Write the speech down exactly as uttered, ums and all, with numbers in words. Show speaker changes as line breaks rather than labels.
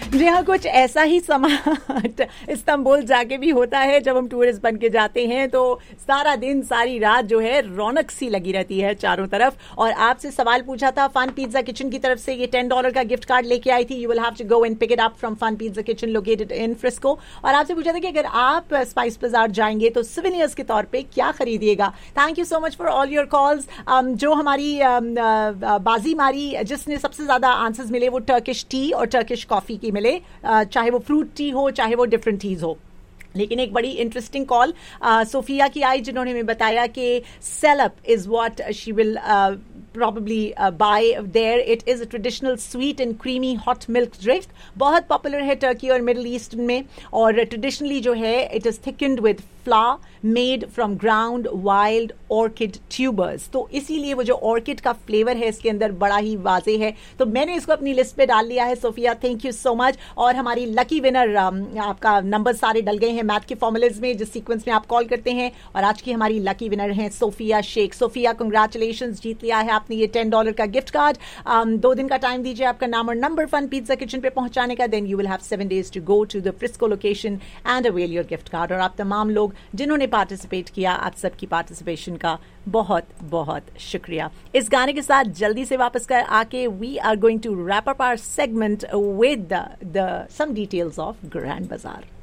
जी हाँ, कुछ ऐसा ही समा इस्तांबुल जाके भी होता है जब हम टूरिस्ट बन के जाते हैं, तो सारा दिन सारी रात जो है रौनक सी लगी रहती है चारों तरफ। और आपसे सवाल पूछा था फन पिज्जा किचन की तरफ से, ये टेन डॉलर का गिफ्ट कार्ड लेके आई थी। You will have to go and pick it up from fun pizza kitchen located in Frisco. और आपसे पूछा था कि अगर आप स्पाइस बाजार जाएंगे तो सिविनियर्स के तौर पे क्या खरीदिएगा। Thank you so much for all your calls. जो हमारी um, uh, बाजी मारी, जिसने सबसे ज्यादा आंसर्स मिले वो टर्किश टी और टर्किश कॉफी की मिले, uh, चाहे वो फ्रूट टी हो चाहे वो डिफरेंट टीज हो। लेकिन एक बड़ी इंटरेस्टिंग कॉल सोफिया की आई, जिन्होंने हमें बताया कि सेलप is what she will probably uh, buy there. It is a traditional sweet and creamy hot milk drink. बहुत पॉपुलर है टर्की और मिडल ईस्ट में, और ट्रेडिशनली जो है it is थिकन्ड with flower made from ground wild orchid tubers. तो इसीलिए वो जो ऑर्किड का फ्लेवर है इसके अंदर बड़ा ही वाजे है। तो मैंने इसको अपनी लिस्ट पे डाल लिया है। Sophia, thank you so much. और हमारी लकी विनर, आपका नंबर सारे डल गए हैं मैथ के फॉर्मूलेज में जिस सीक्वेंस में आप कॉल करते हैं, और आज की हमारी लकी विनर है सोफिया शेख। सोफिया, कंग्रेचुलेशन, जीत लिया है आपने ये टेन डॉलर का गिफ्ट कार्ड। um, दो दिन का टाइम दीजिए आपका नाम और नंबर फन पिज्जा किचन पे पहुंचाने का, then you will have seven days to go to the Frisco location and avail your gift card. और आप तमाम लोग जिन्होंने पार्टिसिपेट किया, आप सबकी पार्टिसिपेशन का बहुत बहुत शुक्रिया। इस गाने के साथ जल्दी से वापस कर आके we are going to wrap up our segment with the some details of grand बाजार।